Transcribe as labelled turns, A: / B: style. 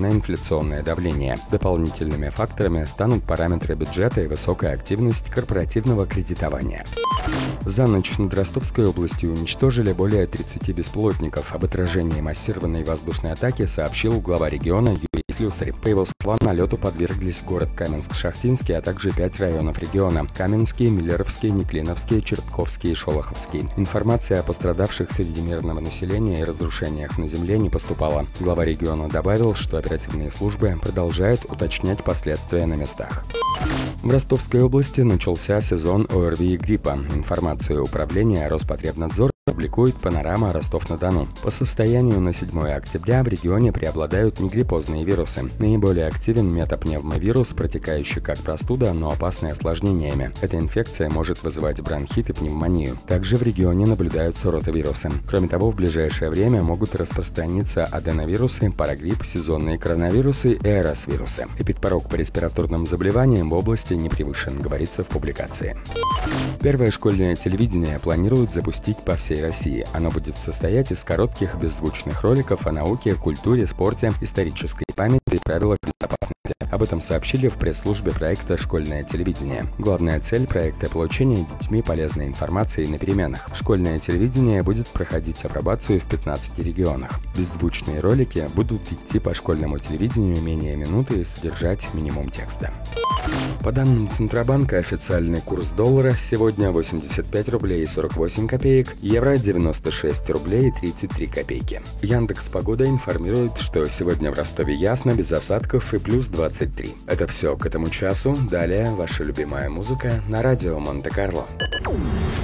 A: сниженное инфляционное давление. Дополнительными факторами станут параметры бюджета и высокая активность корпоративного кредитования. За ночь над Ростовской областью уничтожили более 30 беспилотников. Об отражении массированной воздушной атаки сообщил глава региона Юрий Слюсарь. По его словам, налету подверглись город Каменск-Шахтинский, а также 5 районов региона: Каменский, Миллеровский, Неклиновский, Чертковский и Шолоховский. Информация о пострадавших среди мирного населения и разрушениях на земле не поступала. Глава региона добавил, что оперативные службы продолжают уточнять последствия на местах. В Ростовской области начался сезон ОРВИ и гриппа. Информацию управления Роспотребнадзора публикует «Панорама Ростов-на-Дону». По состоянию на 7 октября в регионе преобладают негриппозные вирусы. Наиболее активен метапневмовирус, протекающий как простуда, но опасный осложнениями. Эта инфекция может вызывать бронхит и пневмонию. Также в регионе наблюдаются ротавирусы. Кроме того, в ближайшее время могут распространиться аденовирусы, парагрипп, сезонные коронавирусы и РС-вирусы. Эпидпорог по респираторным заболеваниям в области не превышен, говорится в публикации. Первое школьное телевидение планируют запустить по всей России. Оно будет состоять из коротких беззвучных роликов о науке, культуре, спорте, исторической памяти и правилах безопасности. Об этом сообщили в пресс-службе проекта «Школьное телевидение». Главная цель проекта – получение детьми полезной информации на переменах. Школьное телевидение будет проходить апробацию в 15 регионах. Беззвучные ролики будут идти по школьному телевидению менее минуты и содержать минимум текста. По данным Центробанка, официальный курс доллара сегодня 85 рублей и 48 копеек, евро 96 рублей и 33 копейки. Яндекс.Погода информирует, что сегодня в Ростове ясно, без осадков и плюс 23. Это все к этому часу. Далее ваша любимая музыка на радио Монте-Карло.